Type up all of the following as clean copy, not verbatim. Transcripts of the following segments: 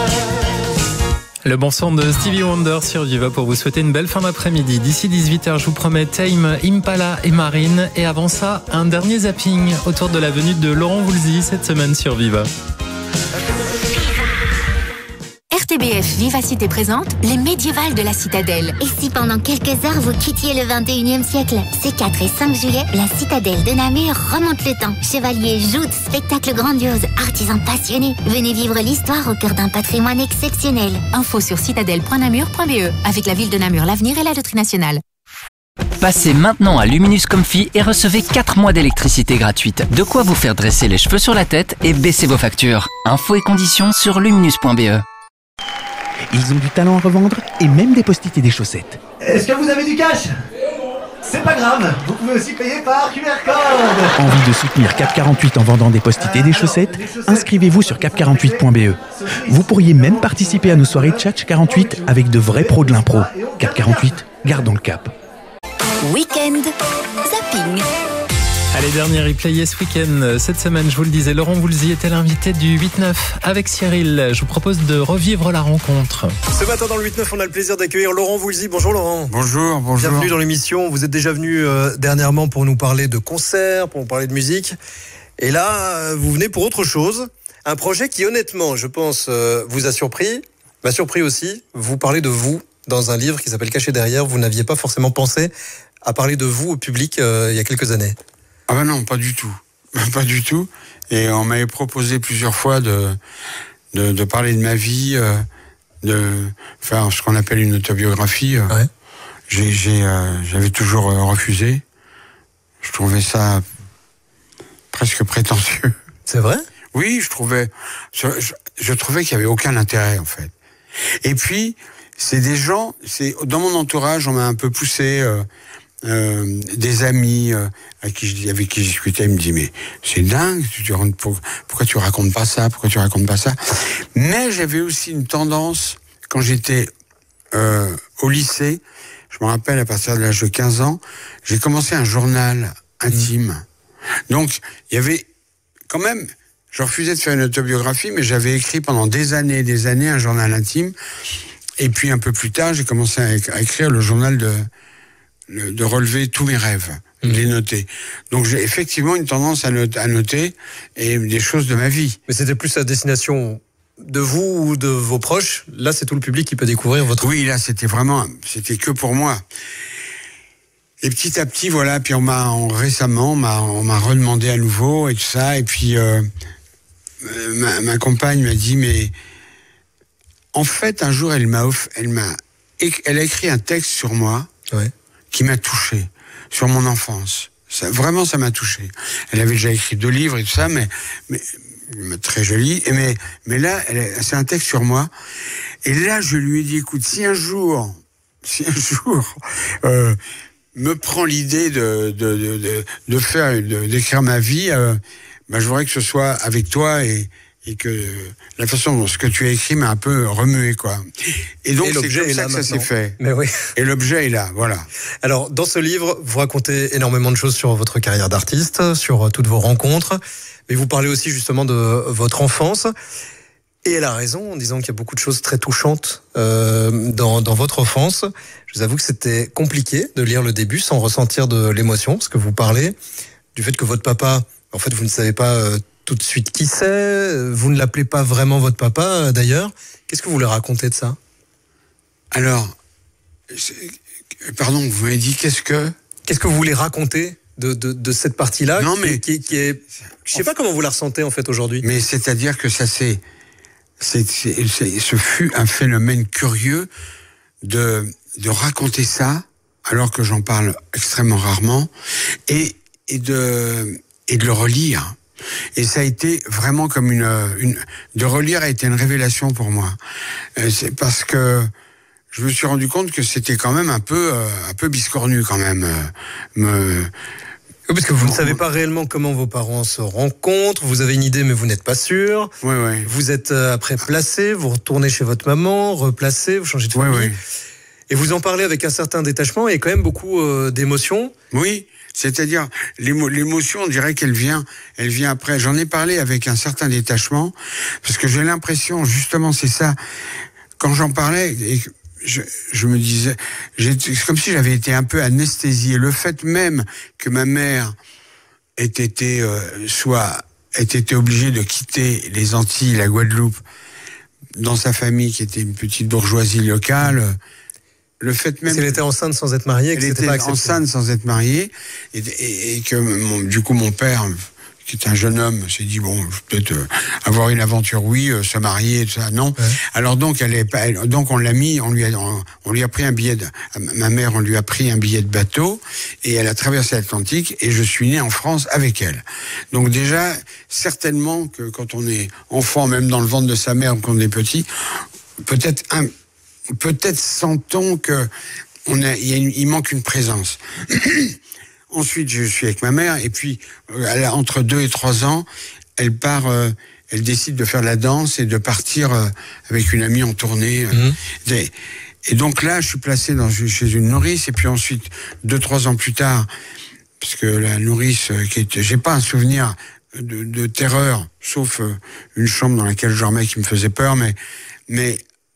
Le bon son de Stevie Wonder sur Viva pour vous souhaiter une belle fin d'après-midi. D'ici 18h, je vous promets Tame, Impala et Marine. Et avant ça, un dernier zapping autour de la venue de Laurent Voulzy cette semaine sur Viva. RTBF Vivacité présente les médiévales de la Citadelle. Et si pendant quelques heures vous quittiez le 21e siècle? Ces 4 et 5 juillet, la Citadelle de Namur remonte le temps. Chevaliers, joutes, spectacles grandioses, artisans passionnés. Venez vivre l'histoire au cœur d'un patrimoine exceptionnel. Info sur citadelle.namur.be. Avec la ville de Namur, l'avenir et la loterie nationale. Passez maintenant à Luminus Comfy et recevez 4 mois d'électricité gratuite. De quoi vous faire dresser les cheveux sur la tête et baisser vos factures. Infos et conditions sur luminus.be. Ils ont du talent à revendre et même des post-it et des chaussettes. Est-ce que vous avez du cash? C'est pas grave, vous pouvez aussi payer par QR code. Envie de soutenir Cap 48 en vendant des post-it et des chaussettes? Inscrivez-vous sur cap48.be. Vous pourriez même participer à nos soirées Tchatch 48 avec de vrais pros de l'impro. Cap 48, gardons le cap. Week-end Zapping. Allez, dernier replay Yes Weekend. Cette semaine, je vous le disais, Laurent Voulzy était l'invité du 8-9 avec Cyril. Je vous propose de revivre la rencontre. Ce matin dans le 8-9, on a le plaisir d'accueillir Laurent Voulzy. Bonjour Laurent. Bonjour. Bienvenue dans l'émission. Vous êtes déjà venu dernièrement pour nous parler de concerts, pour nous parler de musique. Et là, vous venez pour autre chose. Un projet qui, honnêtement, je pense, vous a surpris, m'a surpris aussi. Vous parlez de vous dans un livre qui s'appelle Caché derrière. Vous n'aviez pas forcément pensé à parler de vous au public il y a quelques années. Ah ben non, pas du tout. Pas du tout. Et on m'avait proposé plusieurs fois de parler de ma vie, de faire ce qu'on appelle une autobiographie. Ouais. J'avais toujours refusé. Je trouvais ça presque prétentieux. C'est vrai ? Oui, je trouvais qu'il y avait aucun intérêt, en fait. Et puis, c'est des gens, dans mon entourage, on m'a un peu poussé, des amis avec qui je discutais, ils me disaient mais c'est dingue, pourquoi tu racontes pas ça, mais j'avais aussi une tendance quand j'étais au lycée, je me rappelle à partir de l'âge de 15 ans, j'ai commencé un journal intime. Donc il y avait quand même, je refusais de faire une autobiographie, mais j'avais écrit pendant des années un journal intime, et puis un peu plus tard j'ai commencé à écrire le journal de relever tous mes rêves, de les noter. Donc j'ai effectivement une tendance à noter et des choses de ma vie. Mais c'était plus à destination de vous ou de vos proches. Là, c'est tout le public qui peut découvrir votre... Oui, là, c'était que pour moi. Et petit à petit, voilà, puis récemment, on m'a redemandé à nouveau et tout ça, et puis ma compagne m'a dit, mais en fait, un jour, elle a écrit un texte sur moi, ouais, qui m'a touché, sur mon enfance. Ça m'a touché. Elle avait déjà écrit 2 livres et tout ça, mais très joli. Mais là, c'est un texte sur moi. Et là, je lui ai dit, écoute, si un jour, me prend l'idée d'écrire ma vie, je voudrais que ce soit avec toi et que la façon dont ce que tu as écrit m'a un peu remué, quoi. Et donc, c'est comme ça que ça s'est fait. Mais oui. Et l'objet est là, voilà. Alors, dans ce livre, vous racontez énormément de choses sur votre carrière d'artiste, sur toutes vos rencontres, mais vous parlez aussi justement de votre enfance. Et elle a raison en disant qu'il y a beaucoup de choses très touchantes dans votre enfance. Je vous avoue que c'était compliqué de lire le début sans ressentir de l'émotion, parce que vous parlez du fait que votre papa, en fait, vous ne savez pas tout de suite qui c'est, vous ne l'appelez pas vraiment votre papa d'ailleurs. Qu'est-ce que vous voulez raconter de ça ? Alors, pardon, vous m'avez dit qu'est-ce que vous voulez raconter de cette partie-là? Non, mais qui est, je sais pas comment vous la ressentez en fait aujourd'hui. Mais c'est-à-dire que ce fut un phénomène curieux de raconter ça, alors que j'en parle extrêmement rarement, et de le relire. Et ça a été vraiment comme de relire a été une révélation pour moi. C'est parce que je me suis rendu compte que c'était quand même un peu biscornu quand même. Parce que vous ne savez pas réellement comment vos parents se rencontrent, vous avez une idée mais vous n'êtes pas sûr. Oui, oui. Vous êtes après placé, vous retournez chez votre maman, replacé, vous changez de famille. Oui, oui. Et vous en parlez avec un certain détachement et quand même beaucoup d'émotions. Oui. C'est-à-dire, l'émotion, on dirait qu'elle vient après. J'en ai parlé avec un certain détachement, parce que j'ai l'impression, justement, c'est ça, quand j'en parlais, et je me disais, c'est comme si j'avais été un peu anesthésié. Le fait même que ma mère ait été obligée de quitter les Antilles, la Guadeloupe, dans sa famille qui était une petite bourgeoisie locale, le fait même... Elle était enceinte sans être mariée. Elle était enceinte sans être mariée, et que du coup mon père, qui est un jeune homme, s'est dit bon, peut-être avoir une aventure, oui, se marier, tout ça, non. Ouais. Alors donc donc on l'a mis, on lui a pris un billet ma mère, on lui a pris un billet de bateau, et elle a traversé l'Atlantique, et je suis né en France avec elle. Donc déjà, certainement que quand on est enfant, même dans le ventre de sa mère, quand on est petit, peut-être sent-on que il manque une présence. Ensuite, je suis avec ma mère, et puis entre 2 et 3 ans, elle décide de faire de la danse et de partir avec une amie en tournée. Et donc là, je suis placé chez une nourrice, et puis ensuite, 2-3 ans plus tard, parce que la nourrice, j'ai pas un souvenir de terreur, sauf une chambre dans laquelle je dormais qui me faisait peur, mais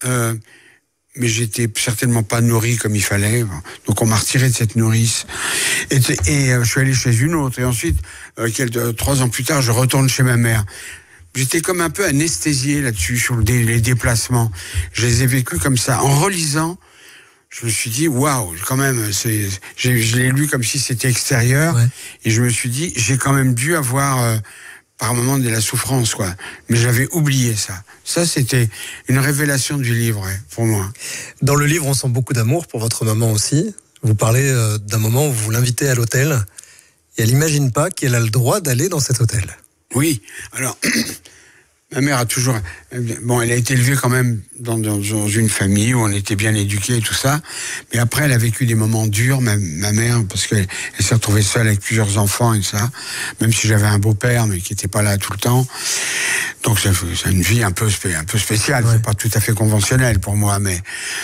j'étais certainement pas nourri comme il fallait. Donc on m'a retiré de cette nourrice. Et je suis allé chez une autre. Et ensuite, 3 ans plus tard, je retourne chez ma mère. J'étais comme un peu anesthésié là-dessus, sur les déplacements. Je les ai vécus comme ça. En relisant, je me suis dit, waouh, quand même, je l'ai lu comme si c'était extérieur. Ouais. Et je me suis dit, j'ai quand même dû avoir... par moment de la souffrance, quoi. Mais j'avais oublié ça. Ça, c'était une révélation du livre, ouais, pour moi. Dans le livre, on sent beaucoup d'amour pour votre maman aussi. Vous parlez d'un moment où vous l'invitez à l'hôtel, et elle n'imagine pas qu'elle a le droit d'aller dans cet hôtel. Oui, alors... Ma mère a toujours... Bon, elle a été élevée quand même dans une famille où on était bien éduqués et tout ça. Mais après, elle a vécu des moments durs, ma mère, parce qu'elle s'est retrouvée seule avec plusieurs enfants et ça. Même si j'avais un beau-père, mais qui n'était pas là tout le temps. Donc, c'est une vie un peu spéciale. Ouais. C'est pas tout à fait conventionnel pour moi, mais...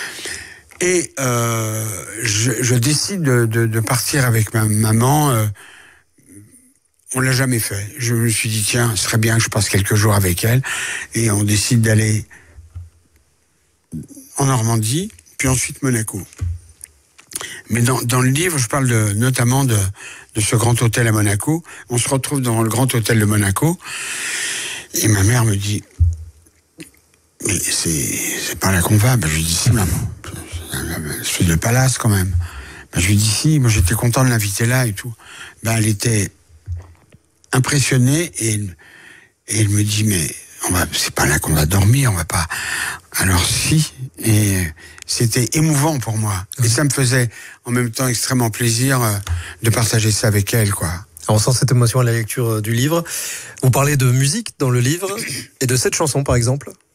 Et je décide de partir avec ma maman... On l'a jamais fait. Je me suis dit, tiens, ce serait bien que je passe quelques jours avec elle. Et on décide d'aller en Normandie, puis ensuite Monaco. Mais dans le livre, je parle notamment de ce grand hôtel à Monaco. On se retrouve dans le grand hôtel de Monaco. Et ma mère me dit, mais c'est pas là qu'on va. Ben, je lui dis, si, maman. C'est le palace, quand même. Ben, je lui dis, si, moi j'étais content de l'inviter là et tout. Ben, elle était impressionnée, et elle me dit, mais c'est pas là qu'on va dormir, on va pas... Alors si, et c'était émouvant pour moi. Et ça me faisait en même temps extrêmement plaisir de partager ça avec elle, quoi. On sent cette émotion à la lecture du livre. Vous parlez de musique dans le livre, et de cette chanson par exemple.